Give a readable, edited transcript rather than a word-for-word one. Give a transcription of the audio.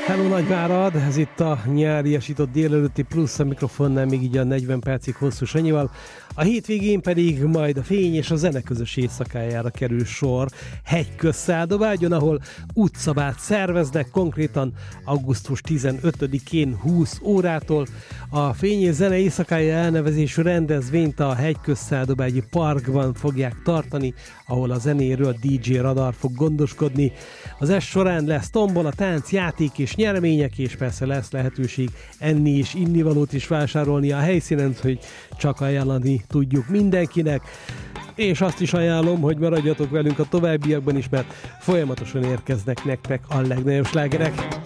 Hello Nagyvárad, ez itt a nyáriasított délelőtti plusz a mikrofonnál még így a 40 percig hosszú Sanyival. A hétvégén pedig majd a fény és a zene közös éjszakájára kerül sor Hegyközszáldobágyon, ahol útszabát szerveznek, konkrétan augusztus 15-én 20 órától. A fény és zene éjszakája elnevezésű rendezvényt a Hegyközszáldobágyi Parkban fogják tartani, ahol a zenéről DJ Radar fog gondoskodni. Az est során lesz tombola, tánc, játék és nyeremények, és persze lesz lehetőség enni és innivalót is vásárolni a helyszínen, hogy csak ajánlani tudjuk mindenkinek. És azt is ajánlom, hogy maradjatok velünk a továbbiakban is, mert folyamatosan érkeznek nektek a legnagyobb slágerek.